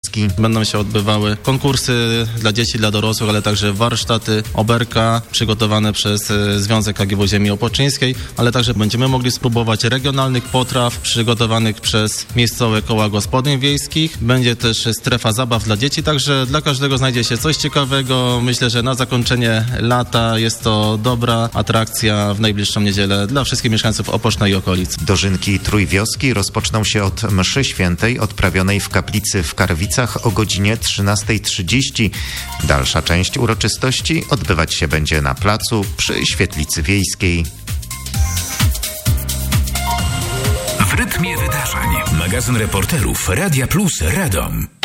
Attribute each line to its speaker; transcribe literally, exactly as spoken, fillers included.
Speaker 1: gwiazdki.
Speaker 2: Będą się odbywały konkursy dla dzieci, dla dorosłych, ale także warsztaty oberka przygotowane przez Związek K G W Ziemi Opoczyńskiej, ale także będziemy mogli spróbować regionalnych potraw przygotowanych przez miejscowe koła gospodyń wiejskich. Będzie też strefa zabaw dla dzieci, także dla każdego znajdzie się coś ciekawego. Myślę, że na zakończenie lata jest to dobra atrakcja w najbliższą niedzielę dla wszystkich mieszkańców Opoczna i okolic.
Speaker 1: Dożynki Trójwioski rozpoczną się od mszy świętej odprawionej w kaplicy w Karwicach o godzinie trzynasta trzydzieści. Dalsza część uroczystości odbywać się będzie na placu przy Świetlicy Wiejskiej.
Speaker 3: W rytmie wydarzeń. Magazyn reporterów Radia Plus Radom.